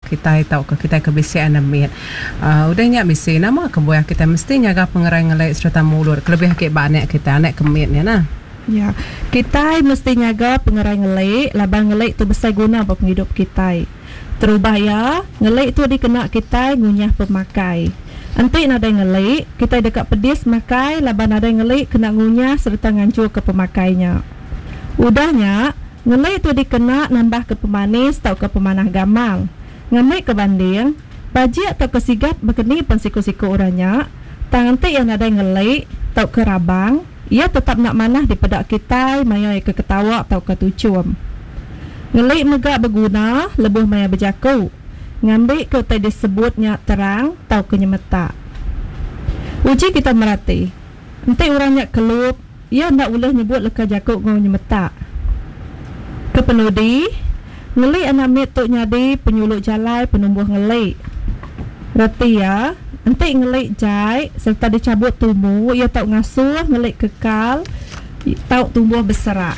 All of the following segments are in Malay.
kita tahu ke kita kebisi anamit udahnya misi nama kebuah kita mesti nyaga pengerai ngelai serta mulut kelebih ke banek kita anak kemitnya nah. Ya, kita mesti nyaga pengerai ngelai, labang ngelai tu besar guna buat hidup kita. Terubah ya, ngelai tu dikena kita ngunyah pemakai. Nanti nada ngelai, kita dekat pedis makai, laban nada ngelai kena ngunyah serta ngancur ke pemakainya. Udahnya, ngelai tu dikena nambah ke pemanis atau ke pemanah gamal. Ngamai ke banding, baji atau ke sigat berkeni pensiku-siku orangnya. Tanganti yang nada ngelai, atau ke rabang, ia tetap nak manah di pedak kita maya ke ketawa atau ke tucum. Ngelik megak berguna lebih maya berjaku. Ngambil ke tadi disebutnya terang atau ke nyemeta. Uji kita merati. Nanti orangnya kelup, ia nak boleh nyebut leka jakuk ngau nyemeta. Kepenudi, ngelik anak mit tok nyadi penyuluk jalai penumbuh ngelik. Reti ya. Nanti ngelik jai serta dicabut tumbuh, ia tak ngasuh ngelik kekal, tak tumbuh berserak.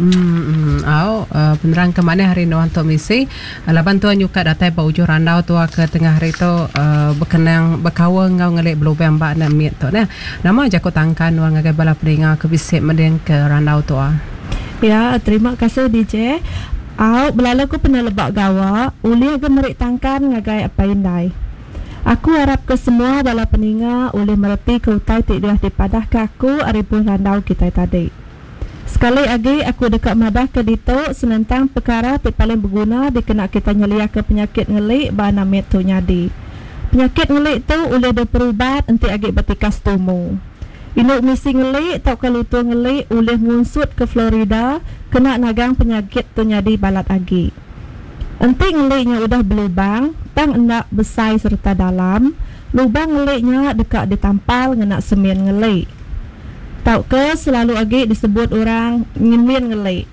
Penerang kemana hari ni untuk misi laban tuan yuka datai bauju randau tua ke tengah hari tu berkenang berkawang ngau ngelik belubang bak nak miet tu nah. Nama aja ko tangkan wang ngagai bala peninga ke bisik mendeng ke randau tua. Ya, terima kasih DJ. Belala ku pernah lebak gawa, uli agak merik tangkan ngagai apa indai. Aku harap ke semua bala peninga oleh mereti ke utai tidak dipadah ke aku aripun randau kita tadi. Sekali lagi aku dekat madah ke dito senentang perkara yang paling berguna dikena kita nyelia ke penyakit ngelik bana met tu nyadi. Penyakit ngelik tu oleh berubat nanti agi betikas tumu. Inuk misi ngelik tau kalau tu ngelik oleh ngunsut ke Florida kena nagang penyakit tu nyadi balat agi. Nanti ngeliknya udah berlubang, tang endak besar serta dalam, lubang ngeliknya dekat ditampal ngena semen ngelik. Tau ke selalu lagi disebut orang nyemen ngelik.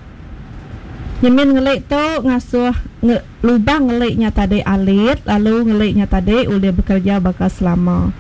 Nyemen ngelik tu ngasuh lubang ngeliknya tadi alit, lalu ngeliknya tadi udah bekerja bakal selama.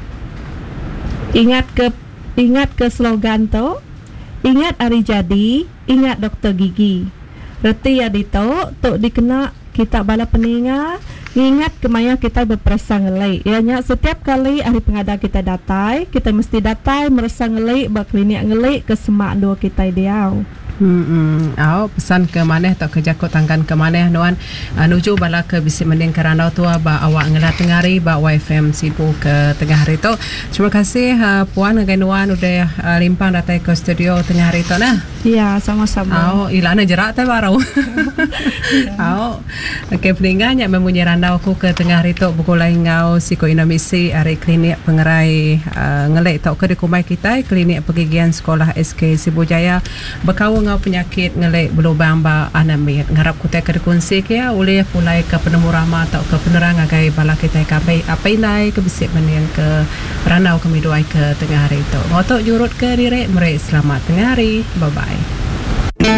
Ingat ke slogan tu, ingat hari jadi, ingat dokter gigi. Reti ya dito, tok dikena kita bala peninga, ingat kemaya kita berperasa ngelai. Ianya setiap kali hari pengada kita datai, kita mesti datai merasa ngelai, berklinik ngelai ke semak dua kita ideal. Pesan ke maneh tak kerja ko tangkan ke maneh nuan nuju bala ke bisi mending kerana tua ba awak ngelat tengari ba YFM sibu ke tengah hari tu. Terima kasih puan dengan nuan udah limpang datang ke studio tengah hari tu nah. Ya, sama-sama. Ilana jerak teh baru. Okey peningan yang mempunyai randau ku ke tengah hari tu bukulai ngau siko inamisi hari klinik pengerai ngelek tak ke dikumai kita klinik pegigian sekolah SK Sibujaya berkawang ngau penyakit ngelek berlubang ba anamit ngarap kutai ke dikongsi ke oleh pulai ke penemu rama atau ke penerang agai bala kita ke apa inai ke bisik meniang ke ranau kami doai ke tengah hari itu ngotok jurut ke direk merek selamat tengah hari bye bye.